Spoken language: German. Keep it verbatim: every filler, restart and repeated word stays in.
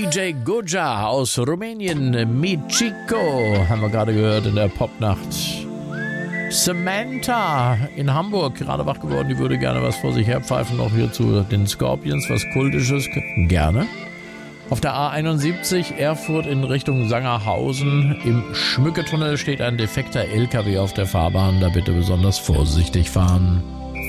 D J Goja aus Rumänien, Mi Chico, haben wir gerade gehört in der Popnacht. Samantha in Hamburg, gerade wach geworden, die würde gerne was vor sich herpfeifen, noch hier zu den Scorpions, was Kultisches, gerne. Auf der A einundsiebzig Erfurt in Richtung Sangerhausen im Schmücketunnel steht ein defekter L K W auf der Fahrbahn, da bitte besonders vorsichtig fahren.